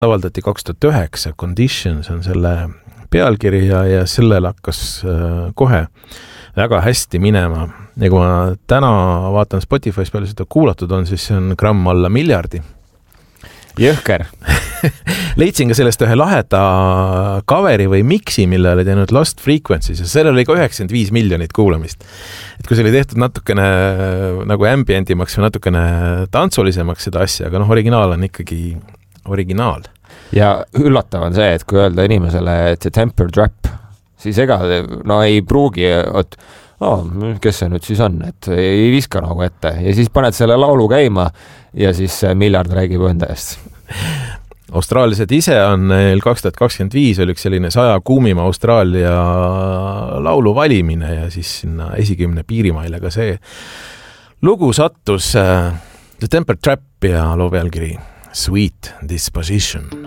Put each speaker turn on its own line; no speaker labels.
avaldati 2009, Conditions on selle pealkiri ja sellel hakkas kohe väga hästi minema. Ja kui ma täna vaatan Spotify's palju seda kuulatud on, siis see on gramm alla miljardi.
Jõhker.
Leidsin ka sellest ühe laheda coveri või mixi, mille oli teinud Lost Frequencies ja sellel oli ka 95 miljonit kuulamist. Et kui see oli tehtud natukene nagu ambientimaks või natukene tantsulisemaks seda asja, aga originaal on ikkagi originaal.
Ja üllatav on see, et kui öelda inimesele, et see Temper Trap, siis ega ei pruugi, kes see nüüd siis on, et ei viska nagu ette ja siis paned selle laulu käima ja siis miljard räägib enda eest.
Austraaliased ise on neil 2025 oli üks selline 100 kuumima Austraalia laulu valimine ja siis sinna esikümne piirimaile ka see lugu sattus The Temper Trap ja loo pealkiri Sweet Disposition.